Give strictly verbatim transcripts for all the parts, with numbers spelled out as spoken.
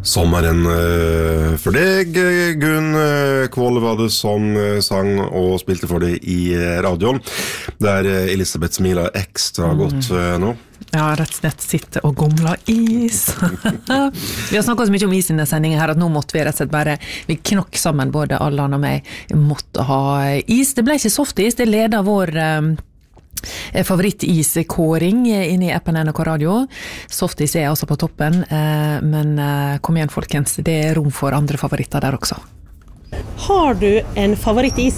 Sommeren uh, for deg, Gunn uh, Kvål var det som uh, sang og spilte for deg i uh, radioen, der uh, Elisabeth smiler ekstra mm. godt uh, nå. Ja, rett og slett sitte og gomla is. Vi har snakket så mye om is i denne sendingen her, at nå måtte vi rett og slett bare, vi knokk sammen, både Allan og meg, måtte ha is. Det ble ikke softis, det leder vår um, favorittiskåring inne i appen N R K Radio. Softis er altså på toppen, uh, men uh, kom igjen folkens, det er rom for andre favoritter der også. Har du en favorittis?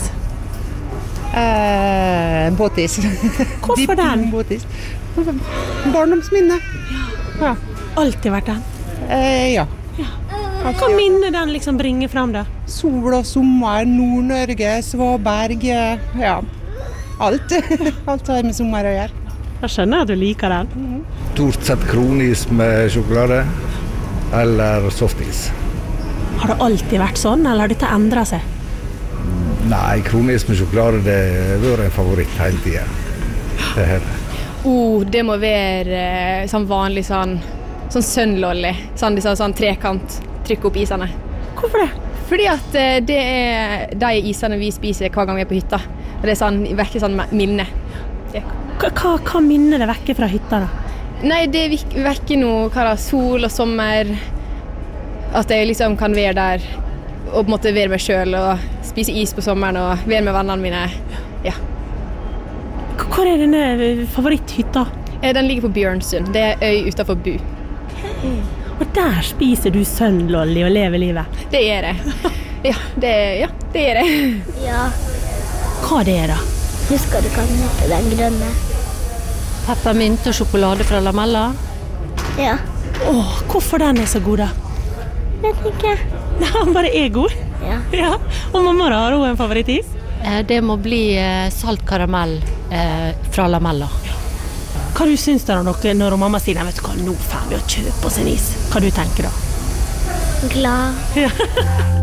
Uh, båtis. Hvorfor den? Båtis. Barndomsminne. Ja. Alltid vært den? Eh, ja. ja. Hva minne den liksom bringer frem da? Sol og sommer, Nord-Norge, Svaberg, ja. Alt. Alt har med sommer å gjøre. Jeg skjønner at du liker den. Mm. Stort sett kronis med sjokolade, eller softis. Har det alltid vært sånn, eller har dette endret seg? Nei, kronis med sjokolade, det har vært en favoritt hele tiden. Det her. Oh, det må være eh, sånn vanlig sånn, sånn sønnlolly, sånn, sånn, sånn trekant, trykke opp isene. Hvorfor det? Fordi at eh, det er de isene vi spiser hver gang vi er på hytta. Og det er sånn, vekker sånn minne. Ja. Hva, hva, hva minner det vekker fra hytta da? Nei, det vekker noe, hva da, sol og sommer, at jeg liksom kan være der, og på en måte være meg selv, og spise is på sommeren, og være med vennene mine, ja. Hvor er denne favoritthytta? Den ligger på Bjørnsund. Det er øy utenfor Bu. Okay. Og der spiser du sønnlolly og lever livet? Det gjør jeg. Ja, det, ja, det gjør jeg. Ja. Hva det er da? Husker du hva den heter, den grønne? Peppermint og sjokolade fra Lamella. Ja. Åh, hvorfor den er så god da? Vet ikke. Nei, han bare er god. Ja. Ja. Og mamma da, har hun en favorittis? Det må bli salt karamell eh, fra Lamella. Hva du syns da når, når mamma sier, nei, vet du hva, nå får vi å kjøpe oss en is? Hva du tenker da? Glad. Ja.